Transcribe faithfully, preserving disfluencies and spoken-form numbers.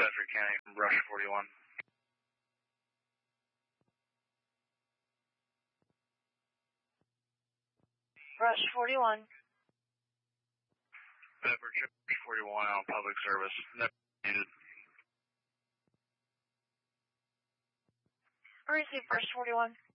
Bedford County, Rush forty-one. Rush forty-one. Bedford forty-one on public service. Never needed. Receive Rush forty-one.